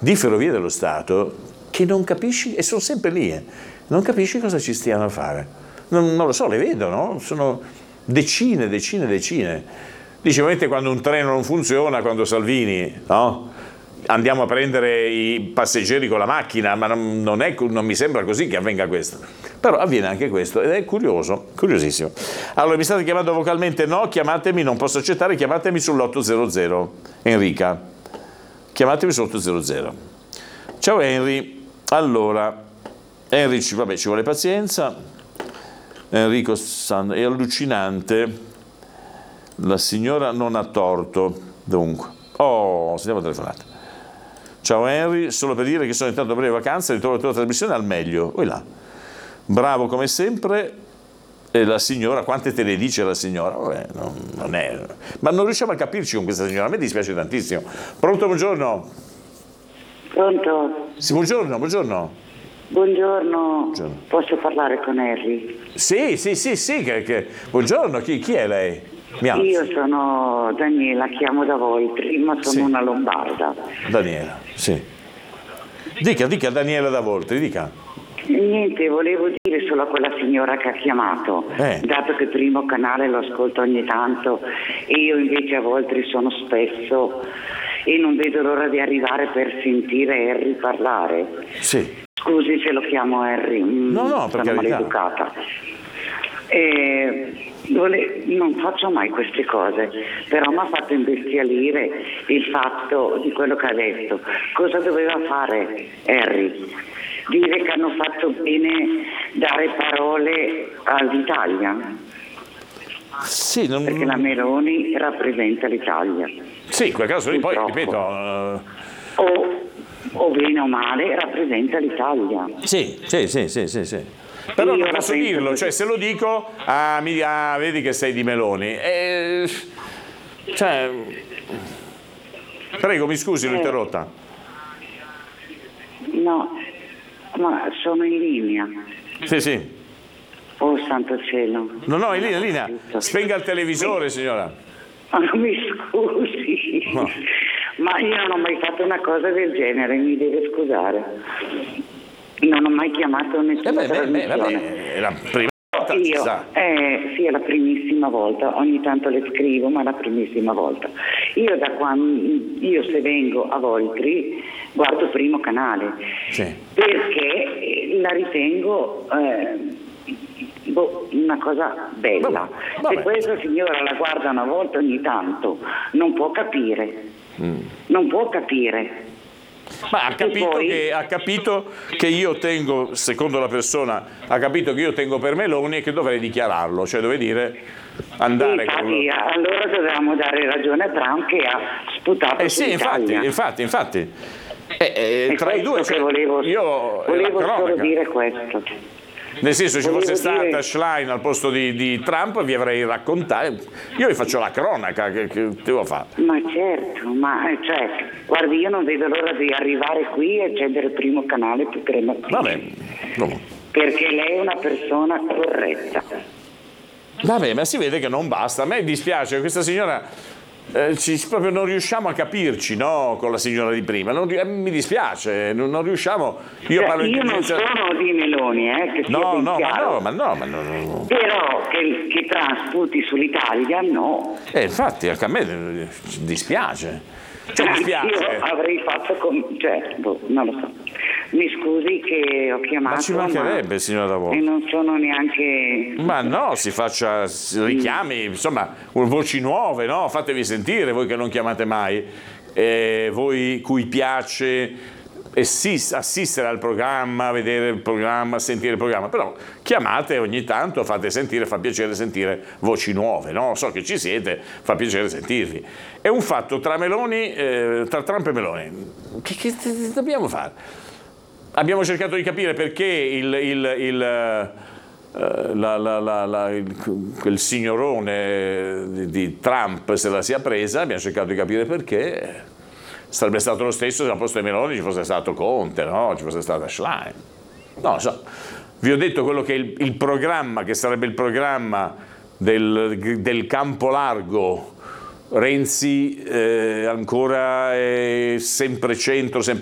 di Ferrovie dello Stato che non capisci, e sono sempre lì, non capisci cosa ci stiano a fare. Non lo so, le vedo, no? Sono decine. Dice, ovviamente quando un treno non funziona, quando Salvini, no? Andiamo a prendere i passeggeri con la macchina, ma non mi sembra così che avvenga questo. Però avviene anche questo ed è curioso, curiosissimo. Allora, mi state chiamando vocalmente? No, chiamatemi, non posso accettare, chiamatemi sull'800. Enrica, chiamatemi sull'800. Ciao Henry. Allora, Henry, ci vuole pazienza. Enrico è allucinante. La signora non ha torto. Dunque, sentiamo la telefonata. Ciao Henry, solo per dire che sono entrato a breve vacanza e ritrovo la tua trasmissione al meglio. Oi là. Bravo come sempre. E la signora, quante te ne dice la signora? Non è. Ma non riusciamo a capirci con questa signora, a me dispiace tantissimo. Pronto, buongiorno? Pronto? Sì, buongiorno. Buongiorno. Posso parlare con Henry? Sì, buongiorno, chi è lei? Io sono Daniela, chiamo da Voltri, ma sono una lombarda. Daniela, sì. Dica Daniela da Voltri, dica. Niente, volevo dire solo a quella signora che ha chiamato, dato che Primo Canale lo ascolto ogni tanto e io invece a Voltri sono spesso e non vedo l'ora di arrivare per sentire Henry parlare. Sì. Scusi se lo chiamo Henry, no, per sono carità. maleducata. Non faccio mai queste cose, però mi ha fatto imbestialire il fatto di quello che ha detto. Cosa doveva fare Henry? Dire che hanno fatto bene dare parole all'Italia? Sì, perché la Meloni rappresenta l'Italia. Sì, in quel caso lì poi, ripeto... O bene o male rappresenta l'Italia. Sì. Però non posso dirlo, cioè se lo dico, vedi che sei di Meloni. Prego, mi scusi, l'ho interrotta. No, ma sono in linea. Sì. Oh, santo cielo. No, in linea. Spenga il televisore, signora. Mi scusi. No. Ma io non ho mai fatto una cosa del genere, mi deve scusare. Non ho mai chiamato nessuna trasmissione. È la prima volta, sì, è la primissima volta, ogni tanto le scrivo, ma è la primissima volta. Io se vengo a Voltri guardo Primo Canale, perché la ritengo una cosa bella. Se questa signora la guarda una volta ogni tanto, non può capire. Non può capire. Ma ha capito che io tengo, secondo la persona, ha capito che io tengo per Meloni e che dovrei dichiararlo, cioè dovrei dire andare allora dovevamo dare ragione a Trump che ha sputato sull'Italia. Infatti. Tra i due volevo solo dire questo. Nel senso, se fosse stata Schlein al posto di Trump vi avrei raccontato, io vi faccio la cronaca che devo fare. Ma certo, guardi, io non vedo l'ora di arrivare qui e accendere il Primo Canale più che Vabbè, perché lei è una persona corretta. Vabbè, ma si vede che non basta. A me dispiace, questa signora proprio non riusciamo a capirci, no, con la signora di prima. Mi dispiace, non riusciamo. Io non sono di Meloni, che sia ben chiaro. No. Però che Trump sputi sull'Italia, no. Infatti, anche a me dispiace. Io avrei fatto non lo so. Mi scusi che ho chiamato. Ma ci mancherebbe, signora Davò. E non sono neanche. Ma no, si faccia richiami, insomma, voci nuove, no? Fatevi sentire, voi che non chiamate mai, voi cui piace assistere al programma, vedere il programma, sentire il programma, però chiamate ogni tanto, fate sentire, fa piacere sentire voci nuove, no? So che ci siete, fa piacere sentirvi. È un fatto tra Trump e Meloni. Che dobbiamo fare? Abbiamo cercato di capire perché quel signorone di Trump se la sia presa, abbiamo cercato di capire perché. Sarebbe stato lo stesso se al posto di Meloni ci fosse stato Conte, no? Ci fosse stata Schlein. No, vi ho detto quello che è il programma, che sarebbe il programma del campo largo. Renzi ancora sempre centro, sempre